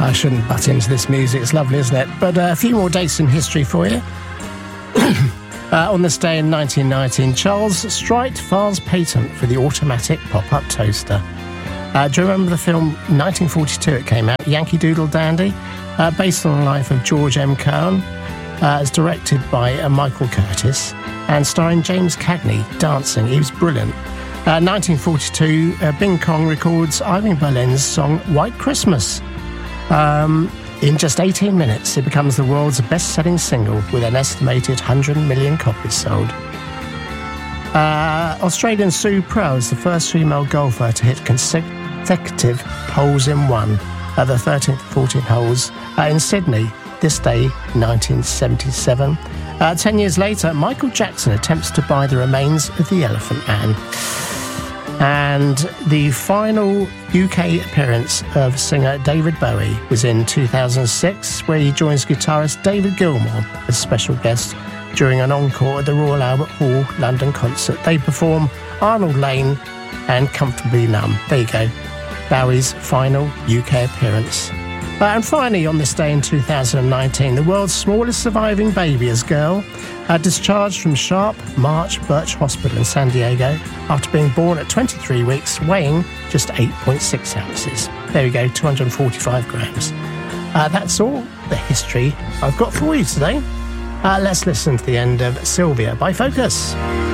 I shouldn't butt into this music, it's lovely, isn't it? But a few more dates in history for you. On this day in 1919, Charles Strite files patent for the automatic pop-up toaster. Do you remember the film 1942 it came out, Yankee Doodle Dandy? Based on the life of George M. Cohan. It's directed by Michael Curtis and starring James Cagney dancing. He was brilliant. 1942, Bing Crosby records Irving Berlin's song White Christmas. In just 18 minutes, it becomes the world's best-selling single with an estimated 100 million copies sold. Australian Sue Prowl is the first female golfer to hit consecutive holes in one at the 13th and 14th holes in Sydney, this day, 1977. 10 years later, Michael Jackson attempts to buy the remains of the Elephant Man. And the final UK appearance of singer David Bowie was in 2006, where he joins guitarist David Gilmour as special guest during an encore at the Royal Albert Hall London concert. They perform Arnold Lane and Comfortably Numb. There you go, Bowie's final UK appearance. And finally, on this day in 2019, the world's smallest surviving baby is girl, discharged from Sharp March Birch Hospital in San Diego after being born at 23 weeks, weighing just 8.6 ounces. There we go, 245 grams. That's all the history I've got for you today. Let's listen to the end of Sylvia by Focus.